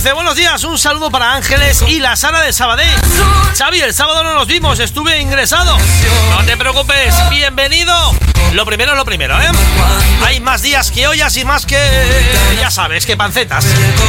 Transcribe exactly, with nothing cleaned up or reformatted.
dice: buenos días, un saludo para Ángeles y la Sara de Sabadell. Xavi, el sábado no nos vimos, estuve ingresado. No te preocupes, bienvenido. Lo primero es lo primero, ¿eh? Hay más días que ollas y más que... ya sabes, que pancetas.